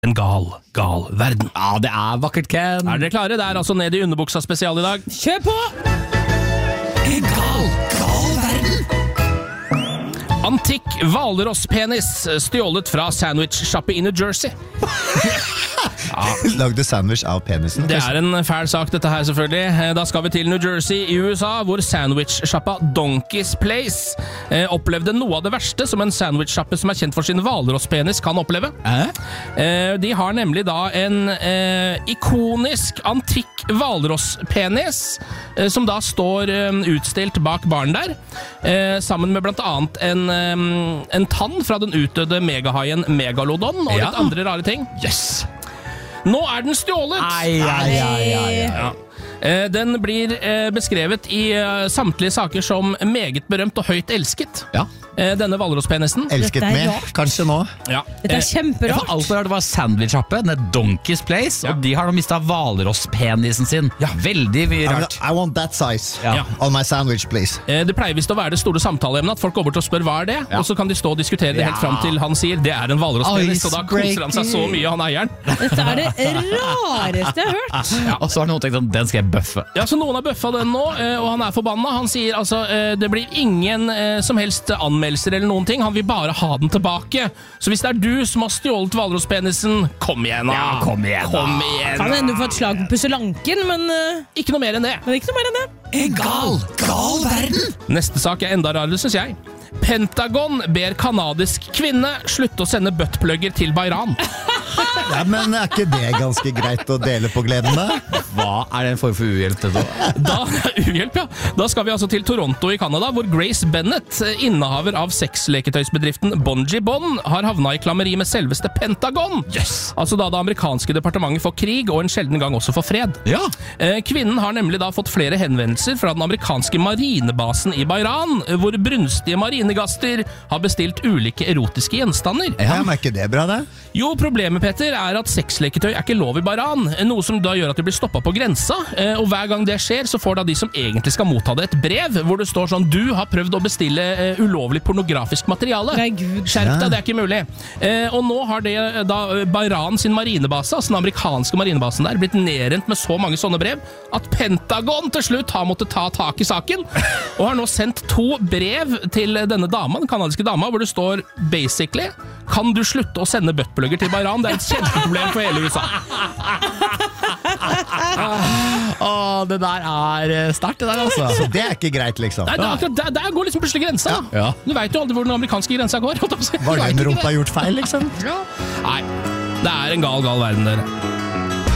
En gal verden. Ja, det vakkert, Ken. Er dere klare? Det altså ned i underbuksa spesial i dag. Kjør på! En gal verden. Antikk Hvalrosspenis stjålet fra sandwich-sjappe i New Jersey. Lagde sandwich av penisen. Det en fæl sak dette her selvfølgelig. Da skal vi til New Jersey i USA, hvor sandwich-sjappa Donkey's Place opplevde noe av det verste som en sandwich-sjappe som kjent for sin hvalrosspenis kan oppleve. De har nemlig da en ikonisk antikk hvalrosspenis som da står utstilt bak baren der, sammen med blant annet en tann fra den utdøde megahaien Megalodon og litt andre rare ting. Yes. Nå den stjålet! Ja. Den blir beskrevet i samtlige saker som meget berømt og høyt elsket. Ja. Denne hvalrosspenisen. Elsket Dette med, rart. kanskje nå. Ja. Dette kjemperart. Alt for det var sandwich-sjappe, den Donkey's Place, og de har nå mistet hvalrosspenisen sin. Ja. Veldig mye rart. I want that size Ja. on my sandwich, please. Det pleier visst å være det store samtaleemnet, at folk går bort og spør hva det, og så kan de stå og diskutere det helt fram til han sier det en hvalrosspenis, og da koser han seg så mye, han eieren. Dette det rareste jeg har hørt. Og så har noen tenkt at den skal jeg bøffe. Ja, så noen har bøffa den nå, og han forbanna. Han sier altså, det blir ingen som helst anmeldelser eller noen ting. Han vil bare ha den tilbake. Så hvis det du som har stjålet hvalrosspenisen, kom igjen da. Ja, kom igjen da. Kom igjen Kan da. hende du får et slag på pusselanken, men Ikke noe mer enn det. ikke noe mer enn det. En gal verden. Neste sak enda rarere, synes jeg. Pentagon ber kanadisk kvinne slutte å sende buttplugger til Bahrain. Ja, men ikke det ganske greit å dele på gleden da? Hva det en form for uhjelp til da? Uhjelp, ja. Da skal vi altså til Toronto i Canada, hvor Grace Bennett, innehaver av sexleketøysbedriften Bonji Bon, har havna i klammeri med selveste Pentagon. Yes. Altså da det amerikanske departementet for krig, og en sjelden gang også for fred. Ja. Kvinnen har nemlig da fått flere henvendelser fra den amerikanske marinebasen i Bahrain, hvor brunstige marinegaster har bestilt ulike erotiske gjenstander. Ja, men ikke det bra det? Jo, problemet, Petter, at sexleketøy ikke lov i Bahrain, noe som da gjør at de blir stoppet på grensa, og hver gang det skjer, så får da de som egentlig skal motta det et brev, hvor det står sånn, du har prøvd å bestille ulovlig pornografisk materiale. Nei, Gud. Skjerp deg, det ikke mulig. Og nå har det da Bahrain sin marinebase, altså den amerikanske marinebasen der, blitt nedrent med så mange sånne brev, at Pentagon til slutt har måttet ta tak i saken, og har nå sendt 2 brev til denne dama, den kanadiske dama, hvor det står basically, kan du slutte å sende buttplugger til Bahrain? Det et kjempeproblem for hele USA. Det der sterkt, det der, altså. Så det ikke greit, liksom. Nei, der går liksom plutselig grensa. Da. Ja. Du vet jo aldri hvor den amerikanske grensa går. Var det en rumpa gjort feil, liksom? Nei, det en gal verden, dere.